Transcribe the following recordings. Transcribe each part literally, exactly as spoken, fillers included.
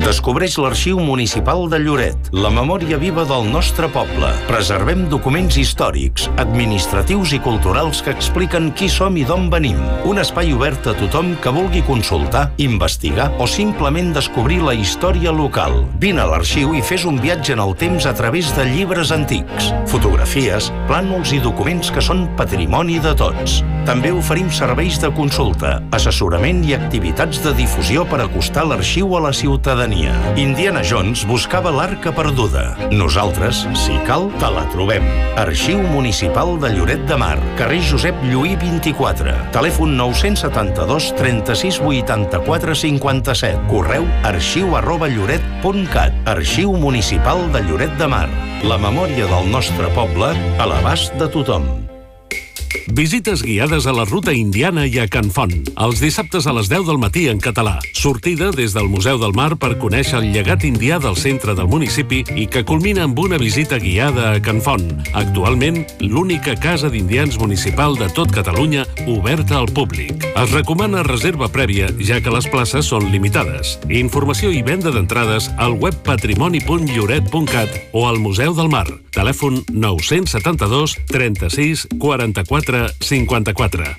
Descobreix l'Arxiu Municipal de Lloret, la memòria viva del nostre poble. Preservem documents històrics, administratius i culturals que expliquen qui som i d'on venim. Un espai obert a tothom que vulgui consultar, investigar o simplement descobrir la història local. Vine a l'arxiu i fes un viatge en el temps a través de llibres antics, fotografies, plànols i documents que són patrimoni de tots. També oferim serveis de consulta, assessorament i activitats de difusió per acostar l'arxiu a la ciutadania. Indiana Jones buscava l'arca perduda. Nosaltres, si cal, te la trobem. Arxiu Municipal de Lloret de Mar, carrer Josep Lluí vint-i-quatre. Telèfon nou set dos, trenta-sis, vuitanta-quatre, cinquanta-set. Correu arxiu arroba lloret punt cat. Arxiu Municipal de Lloret de Mar. La memòria del nostre poble a l'abast de tothom. Visites guiades a la ruta indiana i a Can Font. Els dissabtes a les deu del matí en català. Sortida des del Museu del Mar per conèixer el llegat indià del centre del municipi i que culmina amb una visita guiada a Can Font. Actualment, l'única casa d'indians municipal de tot Catalunya oberta al públic. Es recomana reserva prèvia, ja que les places són limitades. Informació i venda d'entrades al web patrimoni punt lloret punt cat o al Museu del Mar. Telèfon nou set dos, trenta-sis, quaranta-quatre, cinquanta-quatre.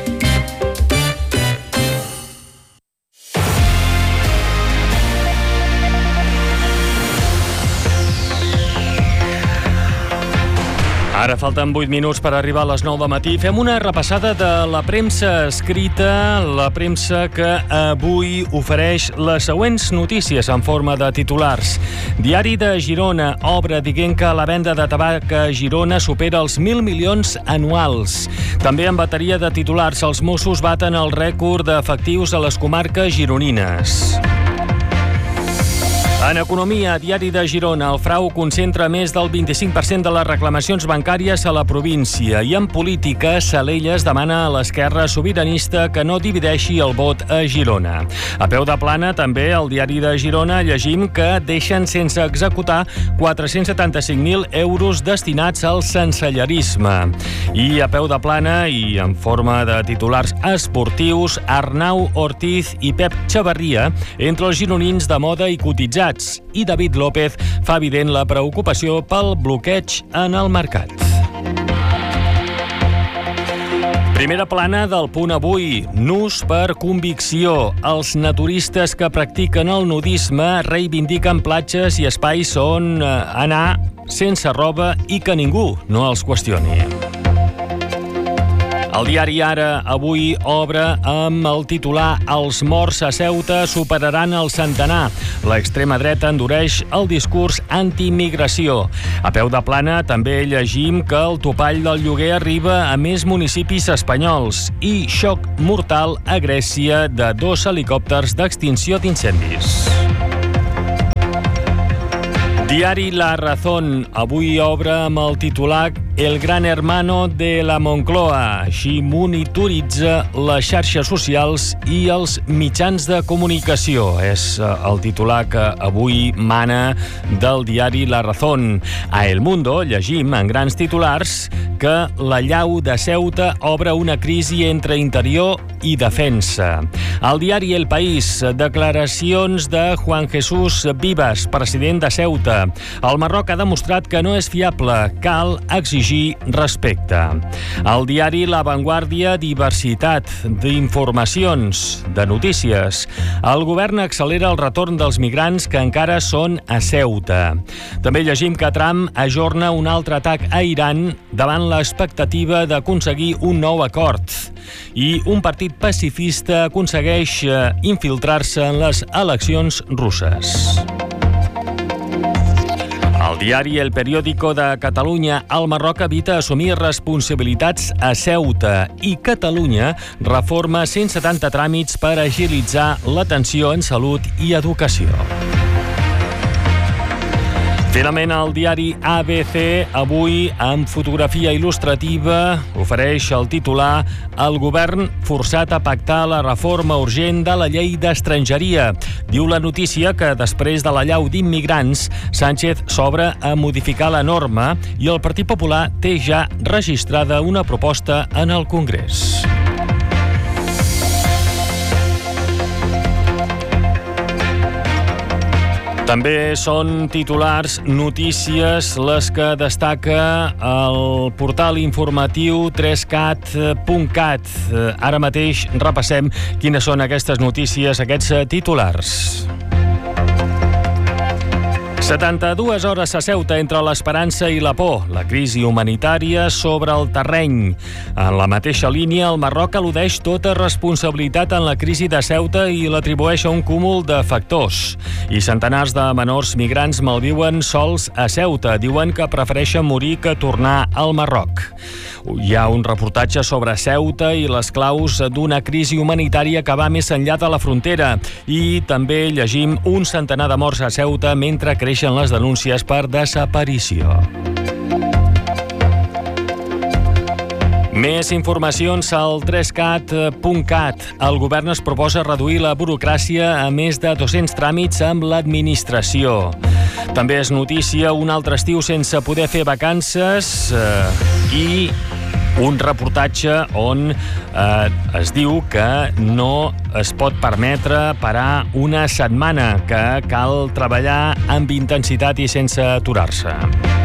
Ara falten vuit minuts per arribar a les nou del matí. Fem una repassada de la premsa escrita, la premsa que avui ofereix les següents notícies en forma de titulars. Diari de Girona obre dient que la venda de tabac a Girona supera els mil milions anuals. També en bateria de titulars, els Mossos baten el rècord d'efectius a les comarques gironines. En economia, Diari de Girona, el frau concentra més del vint-i-cinc per cent de les reclamacions bancàries a la província. I en política, Salelles demana a l'esquerra sobiranista que no divideixi el vot a Girona. A peu de plana, també, al Diari de Girona, llegim que deixen sense executar quatre-cents setanta-cinc mil euros destinats al sensellerisme. I a peu de plana, i en forma de titulars esportius, Arnau Ortiz i Pep Xavarria, entre els gironins de moda i cotitzats. I David López fa evident la preocupació pel bloqueig en el mercat. Primera plana del Punt Avui. Nus per convicció. Els naturistes que practiquen el nudisme reivindiquen platges i espais on anar sense roba i que ningú no els qüestioni. El diari Ara avui obre amb el titular Els morts a Ceuta superaran el centenar. L'extrema dreta endureix el discurs anti-immigració. A peu de plana també llegim que el topall del lloguer arriba a més municipis espanyols i xoc mortal a Grècia de dos helicòpters d'extinció d'incendis. Diari La Razón avui obre amb el titular El gran hermano de la Moncloa. Així monitoritza les xarxes socials i els mitjans de comunicació. És el titular que avui mana del diari La Razón. A El Mundo llegim en grans titulars que la llau de Ceuta obre una crisi entre interior i defensa. Al diari El País, declaracions de Juan Jesús Vivas, president de Ceuta. El Marroc ha demostrat que no és fiable. Cal exigir respecte. Al diari La Vanguardia, diversitat d'informacions, de notícies. El govern accelera el retorn dels migrants que encara són a Ceuta. També llegim que Trump ajorna un altre atac a Iran davant l'expectativa d'aconseguir un nou acord. I un partit pacifista aconsegueix infiltrar-se en les eleccions russes. Al diari El Periódico de Catalunya, el Marroc evita assumir responsabilitats a Ceuta i Catalunya reforma cent setanta tràmits per agilitzar l'atenció en salut i educació. Finalment, el diari A B C, avui, amb fotografia il·lustrativa, ofereix el titular El govern forçat a pactar la reforma urgent de la llei d'estrangeria. Diu la notícia que després de l'allau d'immigrants, Sánchez s'obre a modificar la norma i el Partit Popular té ja registrada una proposta en el Congrés. També són titulars, notícies, les que destaca el portal informatiu tres cat punt cat. Ara mateix repassem quines són aquestes notícies, aquests titulars. setanta-dues hores a Ceuta entre l'esperança i la por. La crisi humanitària sobre el terreny. En la mateixa línia, el Marroc al·ludeix tota responsabilitat en la crisi de Ceuta i l'atribueix a un cúmul de factors. I centenars de menors migrants malviuen sols a Ceuta. Diuen que prefereixen morir que tornar al Marroc. Hi ha un reportatge sobre Ceuta i les claus d'una crisi humanitària que va més enllà de la frontera. I també llegim un centenar de morts a Ceuta mentre creixen les denúncies per desaparició. Més informacions al tres cat punt cat. El govern es proposa reduir la burocràcia a més de dos-cents tràmits amb l'administració. També és notícia un altre estiu sense poder fer vacances eh, i un reportatge on eh, es diu que no es pot permetre parar una setmana, que cal treballar amb intensitat i sense aturar-se.